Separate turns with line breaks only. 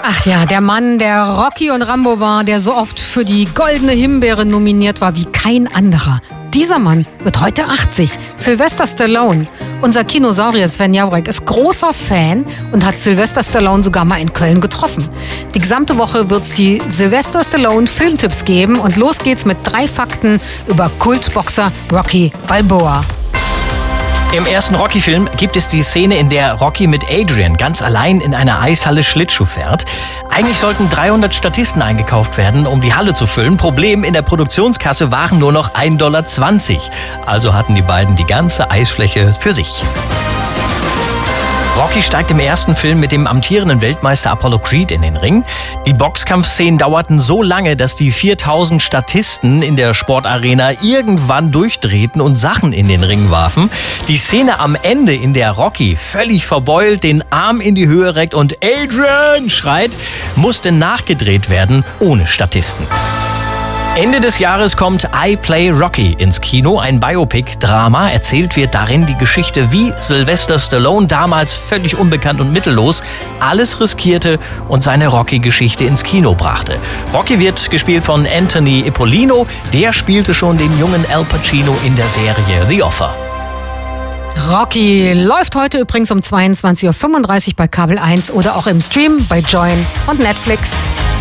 Ach ja, der Mann, der Rocky und Rambo war, der so oft für die Goldene Himbeere nominiert war wie kein anderer. Dieser Mann wird heute 80. Sylvester Stallone. Unser Kinosaurier Sven Jawrek ist großer Fan und hat Sylvester Stallone sogar mal in Köln getroffen. Die gesamte Woche wird es die Sylvester Stallone Filmtipps geben und los geht's mit 3 Fakten über Kultboxer Rocky Balboa.
Im ersten Rocky-Film gibt es die Szene, in der Rocky mit Adrian ganz allein in einer Eishalle Schlittschuh fährt. Eigentlich sollten 300 Statisten eingekauft werden, um die Halle zu füllen. Problem, in der Produktionskasse waren nur noch $1,20. Also hatten die beiden die ganze Eisfläche für sich. Rocky steigt im ersten Film mit dem amtierenden Weltmeister Apollo Creed in den Ring. Die Boxkampfszenen dauerten so lange, dass die 4000 Statisten in der Sportarena irgendwann durchdrehten und Sachen in den Ring warfen. Die Szene am Ende, in der Rocky völlig verbeult den Arm in die Höhe reckt und Adrian schreit, musste nachgedreht werden ohne Statisten. Ende des Jahres kommt I Play Rocky ins Kino, ein Biopic-Drama. Erzählt wird darin die Geschichte, wie Sylvester Stallone, damals völlig unbekannt und mittellos, alles riskierte und seine Rocky-Geschichte ins Kino brachte. Rocky wird gespielt von Anthony Ippolino. Der spielte schon den jungen Al Pacino in der Serie The Offer.
Rocky läuft heute übrigens um 22:35 Uhr bei Kabel 1 oder auch im Stream bei Join und Netflix.